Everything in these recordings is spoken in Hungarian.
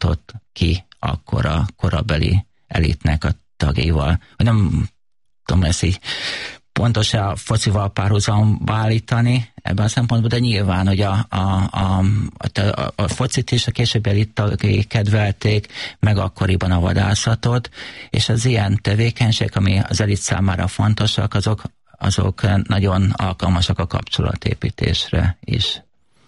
váltott ki akkor a korabeli elitnek a tagjaival. Nem tudom ezt így pontosan a focival párhuzamba állítani ebben a szempontból, de nyilván, hogy a focit is a későbbi elit tagjai kedvelték, meg akkoriban a vadászatot, és az ilyen tevékenység, ami az elit számára fontosak, azok nagyon alkalmasak a kapcsolatépítésre is.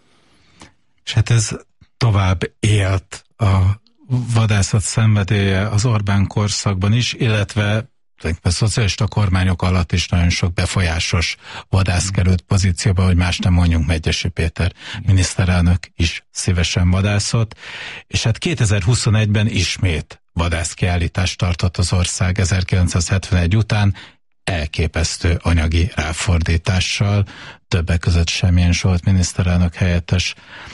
És hát ez tovább élt a vadászat szenvedélye az Orbán korszakban is, illetve a szocialista kormányok alatt is nagyon sok befolyásos vadász került pozícióba, hogy más nem mondjunk, Medgyessy Péter miniszterelnök is szívesen vadászott, és hát 2021-ben ismét vadászkiállítást tartott az ország 1971 után, elképesztő anyagi ráfordítással, többek között Semjén Zsolt miniszterelnök helyettes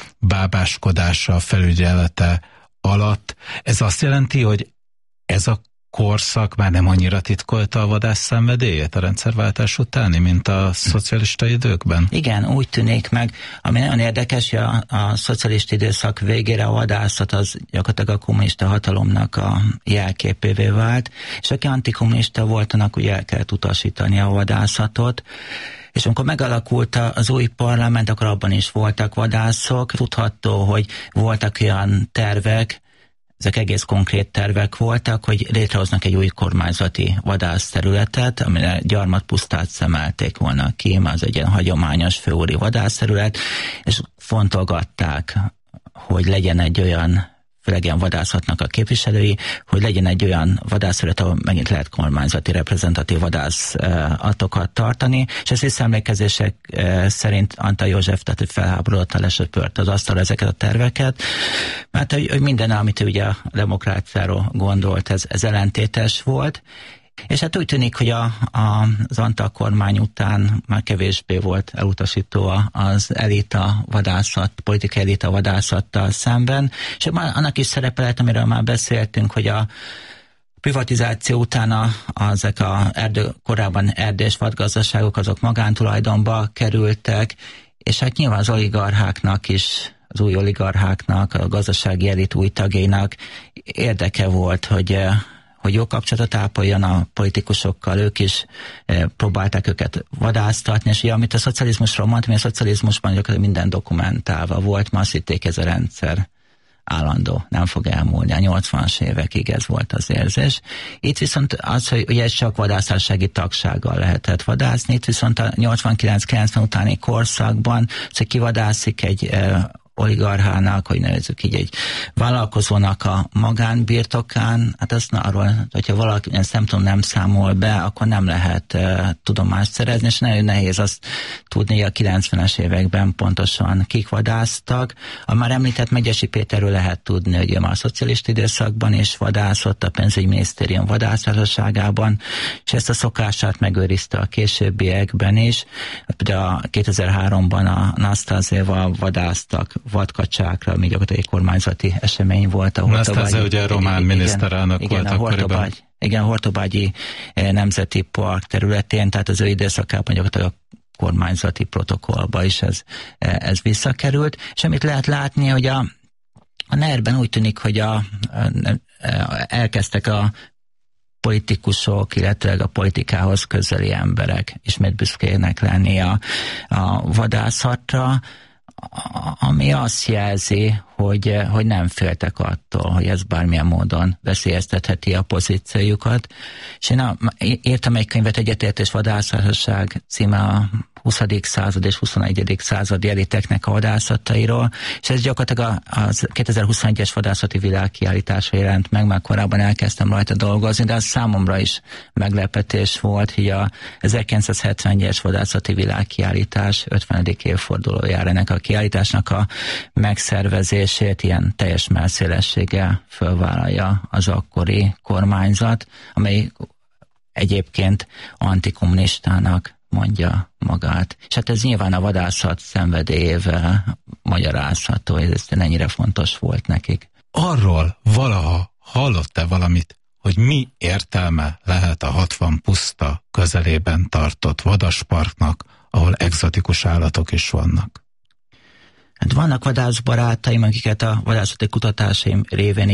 bábáskodása, felügyelete alatt. Ez azt jelenti, hogy ez a korszak már nem annyira titkolta a vadász szenvedélyét a rendszerváltás utáni, mint a szocialista időkben? Igen, úgy tűnik meg. Ami nagyon érdekes, hogy a szocialista időszak végére a vadászat az gyakorlatilag a kommunista hatalomnak a jelképévé vált, és aki antikommunista volt, annak ugye el kellett utasítani a vadászatot. És amikor megalakult az új parlament, akkor abban is voltak vadászok. Tudható, hogy voltak olyan tervek, ezek egész konkrét tervek voltak, hogy létrehoznak egy új kormányzati vadászterületet, amire Gyarmatpusztát szemelték volna ki, az egy ilyen hagyományos főúri vadászterület, és fontolgatták, hogy legyen egy olyan, főleg ilyen vadászatnak a képviselői, hogy legyen egy olyan vadászterület, ahol megint lehet kormányzati reprezentatív vadászatokat tartani, és ezt visszaemlékezések szerint Antall József, tehát felháborodottan lesöpört az asztalra ezeket a terveket, mert hogy minden, amit ő ugye a demokráciáról gondolt, ez ellentétes volt, és hát úgy tűnik, hogy az Antall kormány után már kevésbé volt elutasító az elita vadászat, politikai elita vadászattal szemben, és annak is szerepelt, amiről már beszéltünk, hogy a privatizáció után ezek korábban erdős vadgazdaságok, azok magántulajdonba kerültek, és hát nyilván az oligarcháknak is, az új oligarcháknak, a gazdasági elit új tagjainak érdeke volt, hogy jó kapcsolatot ápoljon a politikusokkal, ők is próbálták őket vadásztatni, és ugye, amit a szocializmusról mondtam, hogy a szocializmusban gyakorlatilag minden dokumentálva volt, ma azt hitték, ez a rendszer állandó, nem fog elmúlni. A 80-as évekig ez volt az érzés. Itt viszont az, hogy ugye csak vadászársági tagsággal lehetett vadászni, itt viszont a 89-90 utáni korszakban, hogy kivadászik egy oligarchának, hogy nevezzük így egy vállalkozónak a magánbirtokán, hát azt arról, hogyha valaki ezt nem számol be, akkor nem lehet tudomást szerezni, és nagyon nehéz azt tudni, hogy a 90-es években pontosan kik vadáztak. A már említett Medgyessy Péterről lehet tudni, hogy ő már a szocialista időszakban is vadászott, a pénzügyminisztérium vadásztársaságában, és ezt a szokását megőrizte a későbbiekben is. Például 2003-ban a Nasztázéval vadáztak vadkacsákra, ami gyakorlatilag egy kormányzati esemény volt. Nasztáze ugye román miniszterelnök volt akkoriban. Igen, a Hortobágyi Nemzeti Park területén, tehát az ő időszakában gyakorlatilag a kormányzati protokollba is ez visszakerült, és amit lehet látni, hogy a NER-ben úgy tűnik, hogy elkezdtek a politikusok, illetve a politikához közeli emberek ismét büszkének lenni a vadászatra, ami azt jelzi, hogy nem féltek attól, hogy ez bármilyen módon veszélyeztetheti a pozíciójukat. És én írtam egy könyvet, Egyetértés vadászatosság címe a 20. század és 21. századi eliteknek a vadászatairól, és ez gyakorlatilag a 2021-es vadászati világkiállításra jelent meg, már korábban elkezdtem rajta dolgozni, de az számomra is meglepetés volt, hogy a 1971-es vadászati világkiállítás 50. évfordulójára ennek a kiállításnak a megszervezését ilyen teljes mellszélességgel fölvállalja az akkori kormányzat, amely egyébként antikommunistának mondja magát. És hát ez nyilván a vadászat szenvedélyével magyarázható, ez ennyire fontos volt nekik. Arról valaha hallott-e valamit, hogy mi értelme lehet a 60 puszta közelében tartott vadasparknak, ahol egzotikus állatok is vannak? Hát vannak vadászbarátaim, akiket a vadászati kutatásaim révén